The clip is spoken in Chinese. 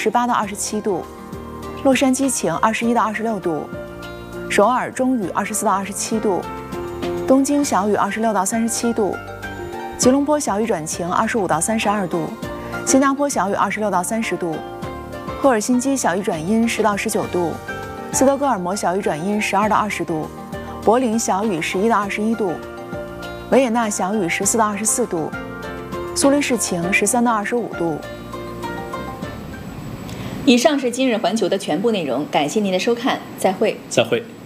18到27度，洛杉矶晴21到26度，首尔中雨24到27度，东京小雨26到37度，吉隆坡小雨转晴25到32度，新加坡小雨26到30度，赫尔辛基小雨转阴10到19度，斯德哥尔摩小雨转阴12到20度，柏林小雨11到21度，维也纳小雨14到24度，苏黎世晴13到25度。 以上是今日环球的全部内容，感谢您的收看，再会。 再会。